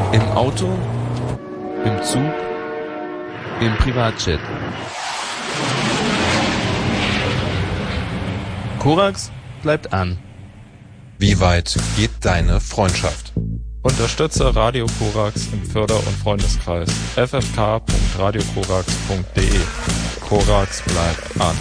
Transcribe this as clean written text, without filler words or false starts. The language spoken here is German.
Im Auto, im Zug, im Privatjet. Korax bleibt an. Wie weit geht deine Freundschaft? Unterstütze Radio Korax im Förder- und Freundeskreis ffk.radiokorax.de. Korax bleibt an.